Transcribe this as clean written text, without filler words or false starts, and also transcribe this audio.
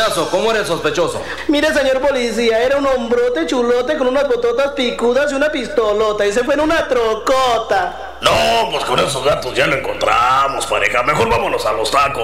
caso? ¿Cómo era el sospechoso? Mire, señor policía, era un hombrote chulote con unas bototas picudas y una pistolota. Y se fue en una trocota. No, pues con esos datos ya lo encontramos, pareja. Mejor vámonos a los tacos.